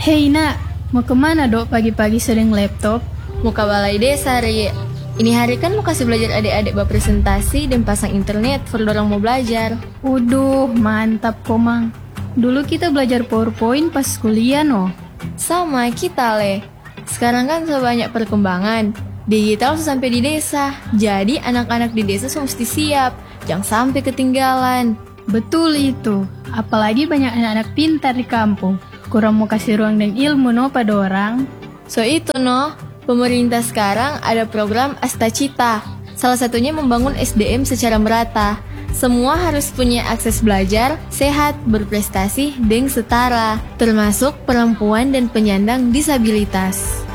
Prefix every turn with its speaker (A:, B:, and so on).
A: Hei nak, mau kemana dok pagi-pagi sering laptop?
B: Mau ke balai desa, Ri. Ini hari kan mau kasih belajar adik-adik buat presentasi dan pasang internet for dorong mau belajar.
A: Waduh, mantap komang. Dulu kita belajar PowerPoint pas kuliah no.
B: Sama kita, Le. Sekarang kan banyak perkembangan. Digital sampai di desa. Jadi anak-anak di desa mesti siap. Jangan sampai ketinggalan.
A: Betul itu. Apalagi banyak anak-anak pintar di kampung. Kurang mau kasih ruang dan ilmu no pada orang.
B: So itu no. Pemerintah sekarang ada program Astacita. Salah satunya membangun SDM secara merata. Semua harus punya akses belajar, sehat, berprestasi, dan setara. Termasuk perempuan dan penyandang disabilitas.